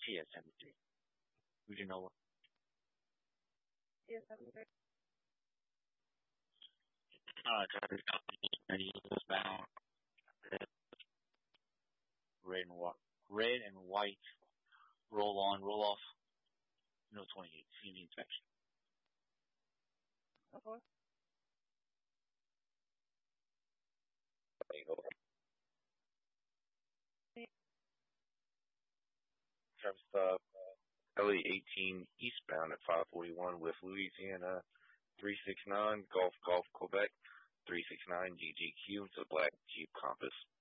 TS-73. Would you know what? TS-73. Traffic company eastbound. Red and white. Roll on, roll off. No 28. CV inspection. Okay. Traffic stop. LA 18 eastbound at 541 with Louisiana 369 Golf Quebec 369 GGQ. It's a black Jeep Compass.